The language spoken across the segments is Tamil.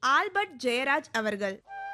ஆல்பர்ட் ஜெயராஜ் அவர்கள்.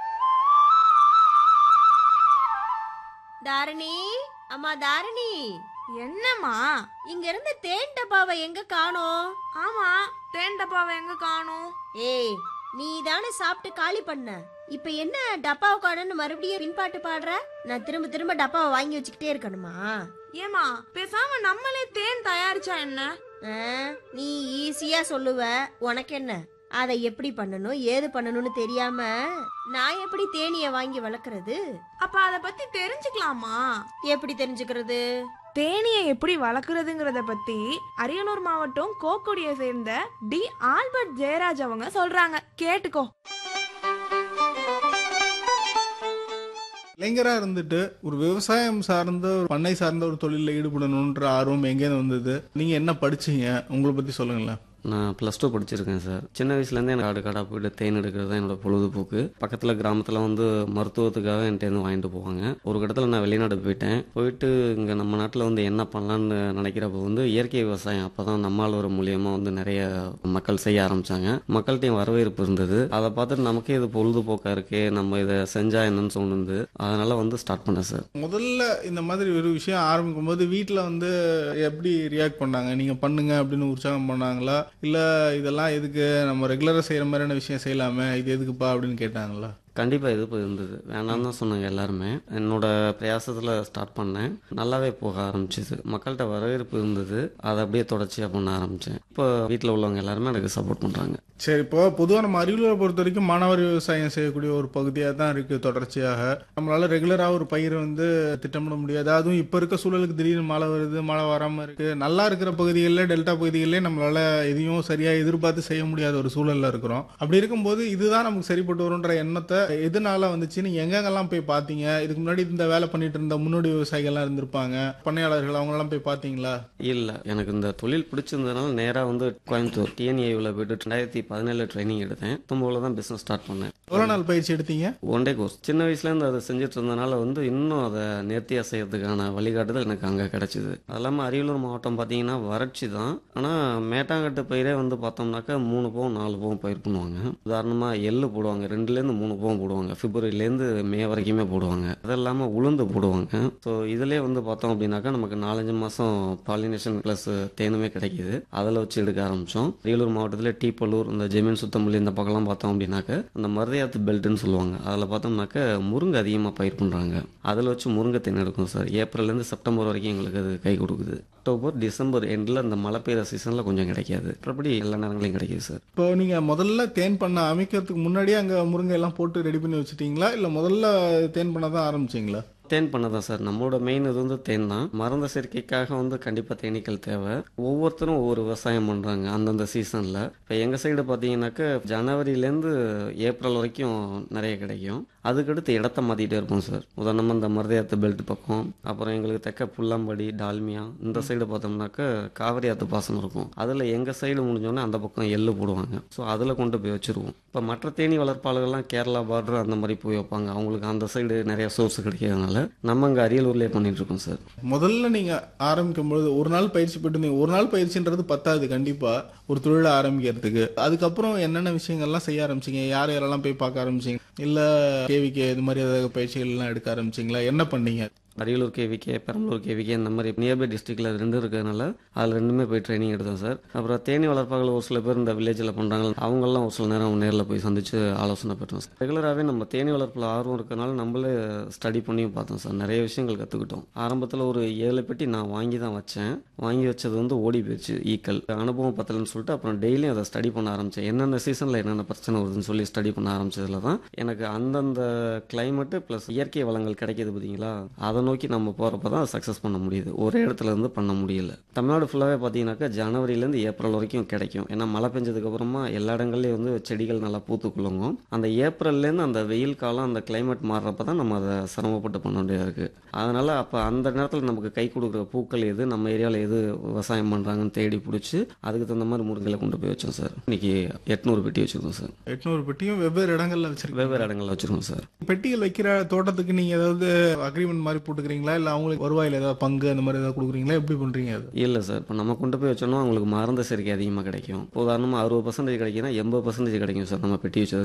தாரணி, அம்மா தாரணி. என்னம்மா? இங்க இருந்த தேன் டப்பாவை எங்க காணோம்? ஆமா, தேன் டப்பாவை எங்க காணோம்? ஏய், நீ தானே சாப்பிட்டு காலி பண்ண. இப்ப என்ன டப்பாவை காணோன்னு மறுபடியும் பின்பாட்டு பாடுற? நான் திரும்ப திரும்ப டப்பாவை வாங்கி வச்சுக்கிட்டே இருக்கணுமா? ஏமா, பேசாம நம்மளே தேன் தயாரிச்சா என்ன? நீ ஈஸியா சொல்லுவ, உனக்கு என்ன? அதை எப்படி பண்ணணும் ஏது பண்ணணும்னு தெரியாம நான் எப்படி தேனிய வாங்கி வளர்க்கறது? அப்ப அத பத்தி தெரிஞ்சுக்கலாமா? எப்படி தெரிஞ்சுக்கிறது? தேனியை எப்படி வளர்க்குறதுங்கிறத பத்தி அரியலூர் மாவட்டம் கோக்குடியை சேர்ந்த டி ஆல்பர்ட் ஜெயராஜ் அவங்க சொல்றாங்க, கேட்டுக்கோ. இளைஞரா இருந்துட்டு ஒரு விவசாயம் சார்ந்த ஒரு பண்ணை சார்ந்த ஒரு தொழிலில் ஈடுபடணுன்ற ஆர்வம் எங்கேருந்து வந்தது? நீங்க என்ன படிச்சீங்க? உங்களை பத்தி சொல்லுங்களேன். நான் +2 படிச்சிருக்கேன் சார். சின்ன வயசுலேருந்தே எனக்கு காடு காடாக போயிட்டு தேன் எடுக்கிறது தான் என்னோட பொழுதுபோக்கு. பக்கத்தில் கிராமத்தில் வந்து மருத்துவத்துக்காக என்கிட்ட வாங்கிட்டு போவாங்க. ஒரு கட்டத்தில் நான் வெளிநாடு போயிட்டு இங்கே நம்ம நாட்டில் வந்து என்ன பண்ணலான்னு நினைக்கிறப்ப வந்து இயற்கை விவசாயம் அப்போ தான் நம்மால் மூலியமாக வந்து நிறைய மக்கள் செய்ய ஆரம்பித்தாங்க. மக்கள்கிட்டையும் வரவேற்பு இருந்தது. அதை பார்த்துட்டு நமக்கே இது பொழுதுபோக்காக இருக்கே, நம்ம இதை செஞ்சால் என்னன்னு சொன்னது. அதனால் வந்து ஸ்டார்ட் பண்ணேன் சார். முதல்ல இந்த மாதிரி ஒரு விஷயம் ஆரம்பிக்கும் போது வீட்டில் வந்து எப்படி ரியாக்ட் பண்ணாங்க? நீங்கள் பண்ணுங்க அப்படின்னு உற்சாகம் பண்ணாங்களா, இல்ல இதெல்லாம் எதுக்கு, நம்ம ரெகுலரா செய்யற மாதிரியான விஷயம் செய்யலாமே, இது எதுக்குப்பா அப்படின்னு கேட்டாங்களா? கண்டிப்பாக எதிர்ப்பு இருந்தது. வேணாம்னு தான் சொன்னாங்க எல்லாருமே. என்னோட பிரயாசத்தில் ஸ்டார்ட் பண்ணேன். நல்லாவே போக ஆரம்பிச்சிது. மக்கள்கிட்ட வரவேற்பு இருந்தது. அதை அப்படியே தொடர்ச்சியாக பண்ண ஆரம்பித்தேன். இப்போ வீட்டில் உள்ளவங்க எல்லாருமே எனக்கு சப்போர்ட் பண்ணுறாங்க. சரி, இப்போ பொதுவாக நம்ம அரியலூரை பொறுத்த வரைக்கும் மானாவாரி விவசாயம் செய்யக்கூடிய ஒரு பகுதியாக தான் இருக்குது. தொடர்ச்சியாக நம்மளால ரெகுலராக ஒரு பயிர் வந்து திட்டமிட முடியாது. அதுவும் இப்போ இருக்க சூழலுக்கு திடீர்னு மழை வருது, மழை வராமல் இருக்குது. நல்லா இருக்கிற பகுதிகளில், டெல்டா பகுதிகளிலே நம்மளால எதையும் சரியாக எதிர்பார்த்து செய்ய முடியாத ஒரு சூழலில் இருக்கிறோம். அப்படி இருக்கும்போது இதுதான் நமக்கு சரிப்பட்டு வரும்ன்ற எண்ணத்தை எதனால வந்துச்சு? நீங்க எங்கெங்கெல்லாம் போய் பார்த்தீங்க? இதுக்கு முன்னாடி இந்த வேலை பண்ணிட்டு இருந்த முன்னோடி விவசாயிகள்லாம் இருந்திருப்பாங்க, பண்ணையாளர்கள், அவங்கெல்லாம் போய் பார்த்தீங்களா? இல்லை, எனக்கு இந்த தொழில் பிடிச்சிருந்ததுனால நேராக வந்து கோயம்புத்தூர் TNAவில் போயிட்டு 2017 ட்ரைனிங் எடுத்தேன். 19 தான் பிஸ்னஸ் ஸ்டார்ட் பண்ணேன். எவ்வளோ நாள் பயிற்சி எடுத்தீங்க? 1 டே கோர்ஸ். சின்ன வயசுலேருந்து அதை செஞ்சுட்டு இருந்தனால வந்து இன்னும் அதை நேர்த்தியாக செய்யறதுக்கான வழிகாட்டுதல் எனக்கு அங்கே கிடைச்சிது. அது இல்லாமல் அரியலூர் மாவட்டம் பார்த்தீங்கன்னா வறட்சி தான். ஆனால் மேட்டாங்கட்டு பயிரே வந்து பார்த்தோம்னாக்கா 3 போகம் 4 போகம் பயிர் பண்ணுவாங்க. உதாரணமாக எள்ளு போடுவாங்க, 2லேருந்து 3 போகம் போடுவாங்க. பிப்ரவரியிலேருந்து மே வரைக்குமே போடுவாங்க. அது இல்லாமல் உளுந்து போடுவாங்க. ஸோ இதிலே வந்து பார்த்தோம் அப்படின்னாக்கா நமக்கு 4-5 மாதம் பாலினேஷன் ப்ளஸ் தேனுமே கிடைக்கிது. அதில் வச்சு எடுக்க ஆரம்பித்தோம். அரியலூர் மாவட்டத்தில் டீப்பலூர், இந்த ஜெமீன் சுத்தமல்லி, இந்த பக்கம்லாம் பார்த்தோம் அப்படின்னாக்க அந்த மருதையாத்து பெல்ட்னு சொல்லுவாங்க. அதில் பார்த்தோம்னாக்க முருங்கை அதிகமாக பயிர் பண்ணுறாங்க. அதில் வச்சு முருங்கை தேன் எடுக்கும் சார். ஏப்ரல்லேருந்து செப்டம்பர் வரைக்கும் எங்களுக்கு அது கை கொடுக்குது. அக்டோபர் டிசம்பர் எண்டில் அந்த மழை பெய்கிற சீசனில் கொஞ்சம் கிடைக்காது. மற்றபடி எல்லா நேரங்களையும் கிடைக்கிது சார். இப்போ நீங்கள் முதல்ல தேன் பண்ண அமைக்கிறதுக்கு முன்னாடியே அங்கே முருங்கை எல்லாம் போட்டு ரெடி பண்ணி வச்சுட்டீங்களா, இல்லை முதல்ல தேன் பண்ண தான் ஆரம்பிச்சிங்களா? தேன் பண்ண தான் சார். நம்மளோட மெயின் இது வந்து தேன் தான். மருந்து சேர்க்கைக்காக வந்து கண்டிப்பாக தேனீக்கள் தேவை. ஒவ்வொருத்தரும் ஒவ்வொரு விவசாயம் பண்ணுறாங்க அந்தந்த சீசனில். இப்போ எங்கள் சைடு பார்த்தீங்கன்னாக்கா ஜனவரியிலேருந்து ஏப்ரல் வரைக்கும் நிறைய கிடைக்கும். அதுக்கடுத்து இடத்த மாற்றிக்கிட்டே இருப்போம் சார். உதாரணமாக இந்த மருதையாத்து பெல்ட் பக்கம், அப்புறம் எங்களுக்கு தெக்க புல்லாம்படி, டால்மியா, இந்த சைடு பார்த்தோம்னாக்கா காவிரி ஆத்து பாசனம் இருக்கும். அதில் எங்கள் சைடு முடிஞ்சோடனே அந்த பக்கம் எள்ளு போடுவாங்க. ஸோ அதில் கொண்டு போய் வச்சுருவோம். இப்போ மற்ற தேனி வளர்ப்பாளர்கள்லாம் கேரளா பார்டர் அந்த மாதிரி போய் வைப்பாங்க. அவங்களுக்கு அந்த சைடு நிறைய சோர்ஸ் கிடைக்கிறதுனால நம்ம இங்கே அரியலூர்லேயே பண்ணிட்டு இருக்கோம் சார். முதல்ல நீங்கள் ஆரம்பிக்கும் பொழுது ஒரு நாள் பயிற்சி போட்டு, ஒரு நாள் பயிற்சின்றது பத்தாது கண்டிப்பாக ஒரு தொழிலை ஆரம்பிக்கிறதுக்கு. அதுக்கப்புறம் என்னென்ன விஷயங்கள்லாம் செய்ய ஆரம்பிச்சிங்க? யார் யாரெல்லாம் போய் பார்க்க ஆரம்பிச்சிங்க? இல்லை KVK இது மாதிரி ஏதாவது பயிற்சிகள்லாம் எடுக்க ஆரம்பிச்சிங்களா? என்ன பண்ணீங்க? அரியலூர் KVK, பெரம்பலூர் KVK இந்த மாதிரி நியர்பை டிஸ்ட்ரிக்டில் 2 இருக்கிறதுனால அதில் 2மே போய் ட்ரைனிங் எடுத்தோம் சார். அப்புறம் தேனி வளர்ப்பாளர்கள் ஒரு சில பேர் இந்த வில்லேஜில் பண்ணுறாங்க. அவங்கெல்லாம் ஒரு சில நேரம் நேரில் போய் சந்தித்து ஆலோசனை பெற்றோம் சார். ரெகுலராகவே நம்ம தேனி வளர்ப்பில் ஆர்வம் இருக்கிறதுனால நம்மளே ஸ்டடி பண்ணியும் பார்த்தோம் சார். நிறைய விஷயங்கள் கற்றுக்கிட்டோம். ஆரம்பத்தில் ஒரு 7 பெட்டி நான் வாங்கி தான் வச்சேன். வாங்கி வச்சது வந்து ஓடி போயிடுச்சு ஈக்கள். அனுபவம் பத்தலன்னு சொல்லிட்டு அப்புறம் டெய்லியும் அதை ஸ்டடி பண்ண ஆரம்பித்தேன். என்னென்ன சீசனில் என்னென்ன பிரச்சனை வருதுன்னு சொல்லி ஸ்டடி பண்ண ஆரம்பிச்சதுல தான் எனக்கு அந்தந்த கிளைமேட்டு ப்ளஸ் இயற்கை வளங்கள் கிடைக்கிது பார்த்தீங்களா, அதை நோக்கி நம்ம போகிறப்ப தான் சக்ஸஸ் பண்ண முடியுது. ஒரே இடத்துல இருந்து பண்ண முடியல. தமிழ்நாடு ஃபுல்லாகவே பார்த்தீங்கன்னாக்கா ஜனவரியிலேருந்து ஏப்ரல் வரைக்கும் கிடைக்கும். ஏன்னா மழை பெஞ்சதுக்கப்புறமா எல்லா இடங்கள்லேயும் வந்து செடிகள் நல்லா பூத்து குலுங்கும். அந்த ஏப்ரல்லேருந்து அந்த வெயில் காலம், அந்த கிளைமேட் மாறுறப்ப தான் நம்ம அதை சிரமப்பட்டு பண்ண வேண்டியதாக இருக்குது. அதனால் அப்போ அந்த நேரத்தில் நமக்கு கை கொடுக்குற பூக்கள் எது, நம்ம ஏரியாவில் எது விவசாயம் பண்ணுறாங்கன்னு தேடி பிடிச்சி அதுக்கு தகுந்த மாதிரி முருங்கையில் கொண்டு போய் வச்சோம் சார். இன்னைக்கு 800 பெட்டி வச்சுருக்கோம் சார். 800 பெட்டியும் வெவ்வேறு இடங்களில் வச்சுருக்கோம். வெவ்வேறு இடங்களில் வச்சுருக்கோம் சார். பெட்டிகள் வைக்கிற தோட்டத்துக்கு நீங்கள் ஏதாவது அக்ரிமெண்ட் மாதிரி போட்டுக்கிறீங்களா, இல்லை அவங்களுக்கு வருவாயில் ஏதாவது பங்கு அந்த மாதிரி ஏதாவது கொடுக்குறீங்களா? எப்படி பண்ணுறீங்க அது? இல்லை சார், இப்போ நம்ம கொண்டு போய் வச்சோம்னா அவங்களுக்கு மருந்து சேர்க்கை அதிகமாக கிடைக்கும். உதாரணமாக 60% கிடைக்குன்னா 80% கிடைக்கும் சார் நம்ம பெட்டி வச்சது.